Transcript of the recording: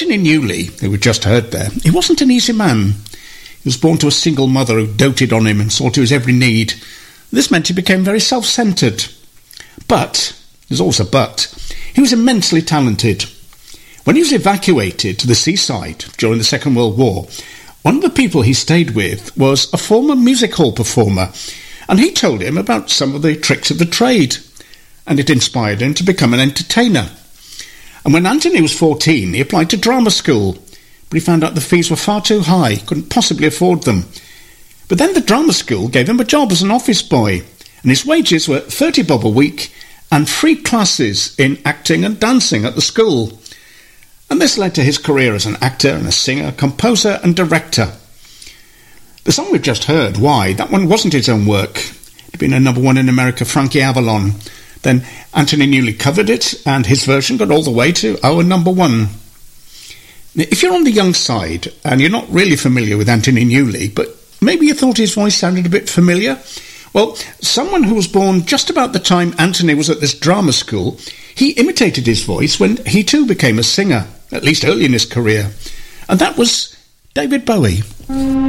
Anthony Newley, who we just heard there, he wasn't an easy man. He was born to a single mother who doted on him and saw to his every need. This meant he became very self-centred. But, there's always a but, he was immensely talented. When he was evacuated to the seaside during the Second World War, one of the people he stayed with was a former music hall performer, and he told him about some of the tricks of the trade, and it inspired him to become an entertainer. And when Anthony was 14, he applied to drama school, but he found out the fees were far too high, couldn't possibly afford them. But then the drama school gave him a job as an office boy, and his wages were 30 bob a week and free classes in acting and dancing at the school. And this led to his career as an actor and a singer, composer and director. The song we've just heard, Why, that one wasn't his own work. It had been a number one in America, Frankie Avalon. Then Anthony Newley covered it, and his version got all the way to our number one. Now, if you're on the young side, and you're not really familiar with Anthony Newley, but maybe you thought his voice sounded a bit familiar, well, someone who was born just about the time Anthony was at this drama school, he imitated his voice when he too became a singer, at least early in his career. And that was David Bowie.